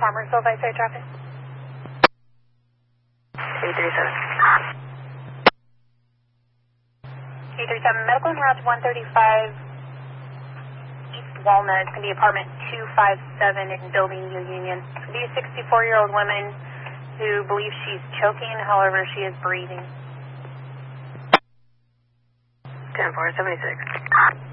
Farmersville by side traffic. 837. 837, medical en route to 135 East Walnut. It's going to be apartment 257 in Building U Union. It's going to be a 64-year-old woman who believes she's choking, however, she is breathing. 10-4, 76.